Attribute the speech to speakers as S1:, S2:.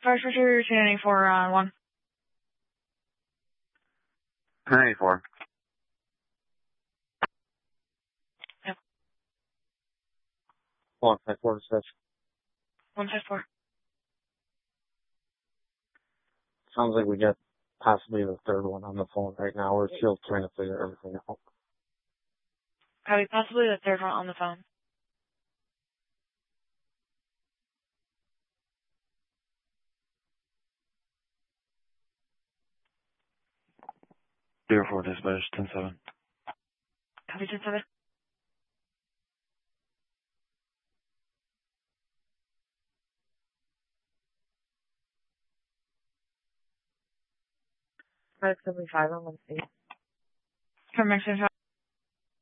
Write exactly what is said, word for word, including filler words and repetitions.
S1: First Pursuit, ten eighty-four on one.
S2: ten eighty-four.
S1: Yep.
S2: one five four six.
S1: one five four.
S2: Sounds like we got possibly the third one on the phone right now. We're still trying to figure everything out.
S1: Copy, possibly the third one on the phone.
S3: zero four dispatch, ten seven.
S1: Copy, ten seven. five seventy-five on one eight. From Mexico.